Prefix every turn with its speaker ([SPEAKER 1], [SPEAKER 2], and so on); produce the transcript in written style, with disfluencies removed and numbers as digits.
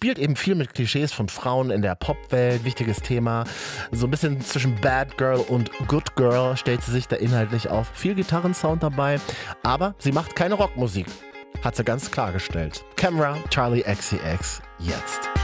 [SPEAKER 1] spielt eben viel mit Klischees von Frauen in der Popwelt, wichtiges Thema. So ein bisschen zwischen Bad Girl und Good Girl stellt sie sich da inhaltlich auf. Viel Gitarrensound dabei, aber sie macht keine Rockmusik. Hat sie ganz klargestellt. Camera, Charli XCX, jetzt.